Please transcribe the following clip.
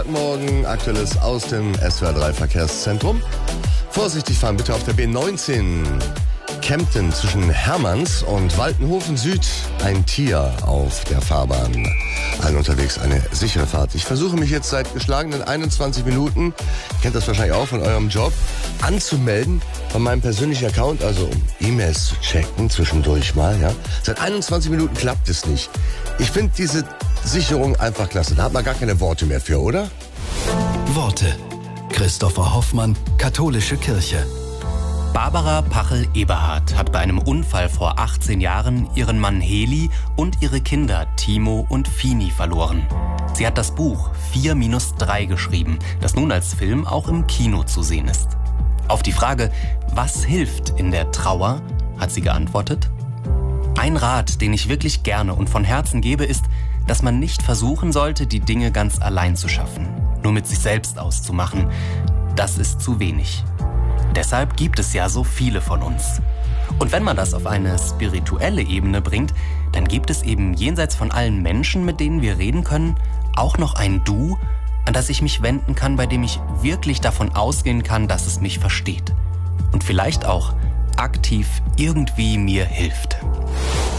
Morgen, Aktuelles aus dem SWR 3 Verkehrszentrum. Vorsichtig fahren bitte auf der B19 Kempten zwischen Hermanns und Waltenhofen Süd. Ein Tier auf der Fahrbahn. Allen unterwegs eine sichere Fahrt. Ich versuche mich jetzt seit geschlagenen 21 Minuten, kennt das wahrscheinlich auch von eurem Job, anzumelden von meinem persönlichen Account, also um E-Mails zu checken zwischendurch mal. Ja. Seit 21 Minuten klappt es nicht. Ich finde diese Sicherung einfach klasse. Da hat man gar keine Worte mehr für, oder? Worte. Christopher Hoffmann, Katholische Kirche. Barbara Pachel-Eberhardt hat bei einem Unfall vor 18 Jahren ihren Mann Heli und ihre Kinder Timo und Fini verloren. Sie hat das Buch 4-3 geschrieben, das nun als Film auch im Kino zu sehen ist. Auf die Frage, was hilft in der Trauer, hat sie geantwortet: Ein Rat, den ich wirklich gerne und von Herzen gebe, ist, dass man nicht versuchen sollte, die Dinge ganz allein zu schaffen, nur mit sich selbst auszumachen. Das ist zu wenig. Deshalb gibt es ja so viele von uns. Und wenn man das auf eine spirituelle Ebene bringt, dann gibt es eben jenseits von allen Menschen, mit denen wir reden können, auch noch ein Du, an das ich mich wenden kann, bei dem ich wirklich davon ausgehen kann, dass es mich versteht. Und vielleicht auch aktiv irgendwie mir hilft.